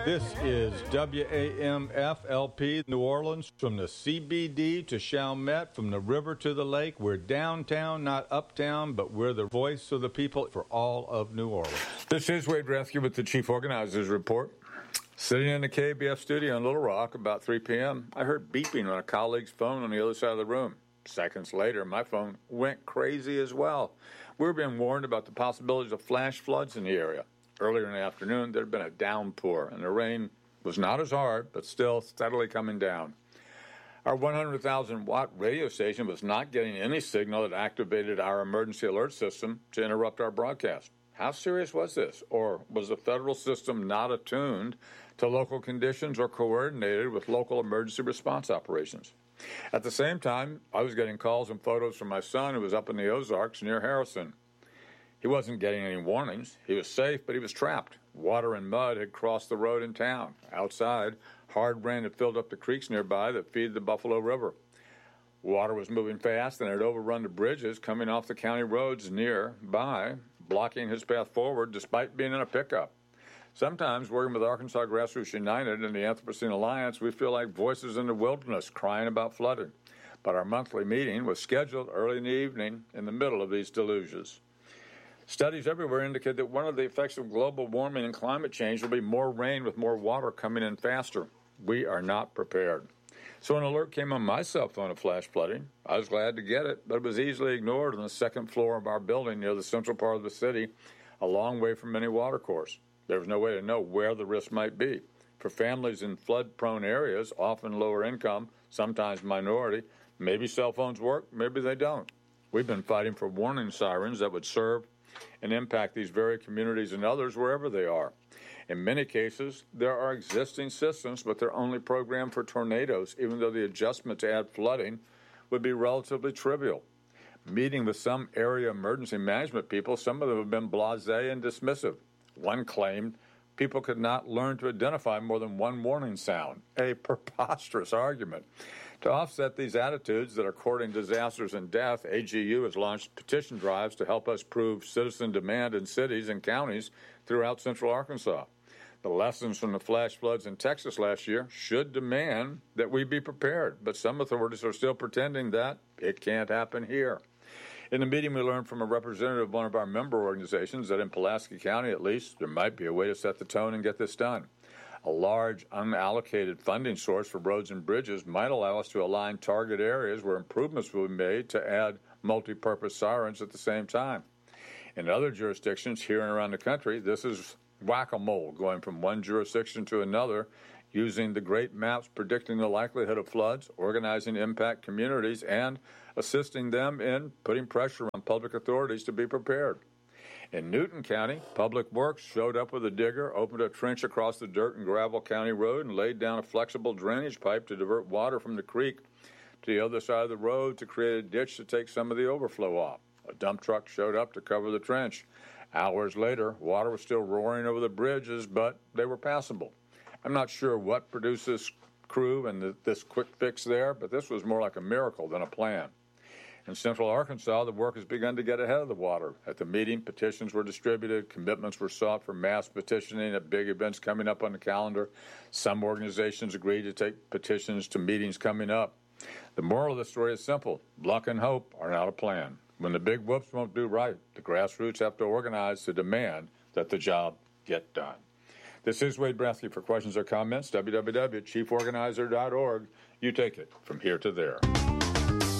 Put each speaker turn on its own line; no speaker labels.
This is WAMFLP New Orleans, from the CBD to Chalmette, from the river to the lake. We're downtown, not uptown, but we're the voice of the people for all of New Orleans.
This is Wade Rescue with the Chief Organizers Report. Sitting in the KBF studio in Little Rock about 3 p.m., I heard beeping on a colleague's phone on the other side of the room. Seconds later, my phone went crazy as well. We were being warned about the possibilities of flash floods in the area. Earlier in the afternoon, there had been a downpour, and the rain was not as hard, but still steadily coming down. Our 100,000-watt radio station was not getting any signal that activated our emergency alert system to interrupt our broadcast. How serious was this? Or was the federal system not attuned to local conditions or coordinated with local emergency response operations? At the same time, I was getting calls and photos from my son, who was up in the Ozarks near Harrison. He wasn't getting any warnings. He was safe, but he was trapped. Water and mud had crossed the road in town. Outside, hard rain had filled up the creeks nearby that feed the Buffalo River. Water was moving fast and had overrun the bridges coming off the county roads nearby, blocking his path forward despite being in a pickup. Sometimes, working with Arkansas Grassroots United and the Anthropocene Alliance, we feel like voices in the wilderness crying about flooding. But our monthly meeting was scheduled early in the evening in the middle of these deluges. Studies everywhere indicate that one of the effects of global warming and climate change will be more rain with more water coming in faster. We are not prepared. So an alert came on my cell phone of flash flooding. I was glad to get it, but it was easily ignored on the second floor of our building near the central part of the city, a long way from any watercourse. There was no way to know where the risk might be. For families in flood-prone areas, often lower income, sometimes minority, maybe cell phones work, maybe they don't. We've been fighting for warning sirens that would serve and impact these very communities and others wherever they are. In many cases, there are existing systems, but they're only programmed for tornadoes, even though the adjustment to add flooding would be relatively trivial. Meeting with some area emergency management people, some of them have been blasé and dismissive. One claimed people could not learn to identify more than one warning sound, a preposterous argument. To offset these attitudes that are courting disasters and death, AGU has launched petition drives to help us prove citizen demand in cities and counties throughout central Arkansas. The lessons from the flash floods in Texas last year should demand that we be prepared, but some authorities are still pretending that it can't happen here. In the meeting, we learned from a representative of one of our member organizations that in Pulaski County, at least, there might be a way to set the tone and get this done. A large unallocated funding source for roads and bridges might allow us to align target areas where improvements will be made to add multi-purpose sirens at the same time. In other jurisdictions here and around the country, this is whack-a-mole, going from one jurisdiction to another, using the great maps predicting the likelihood of floods, organizing impact communities, and assisting them in putting pressure on public authorities to be prepared. In Newton County, Public Works showed up with a digger, opened a trench across the dirt and gravel county road, and laid down a flexible drainage pipe to divert water from the creek to the other side of the road to create a ditch to take some of the overflow off. A dump truck showed up to cover the trench. Hours later, water was still roaring over the bridges, but they were passable. I'm not sure what produced this crew and this quick fix there, but this was more like a miracle than a plan. In central Arkansas, the work has begun to get ahead of the water. At the meeting, petitions were distributed, commitments were sought for mass petitioning at big events coming up on the calendar. Some organizations agreed to take petitions to meetings coming up. The moral of the story is simple. Luck and hope are not a plan. When the big whoops won't do right, the grassroots have to organize to demand that the job get done. This is Wade Bradley. For questions or comments, www.chieforganizer.org. You take it from here to there.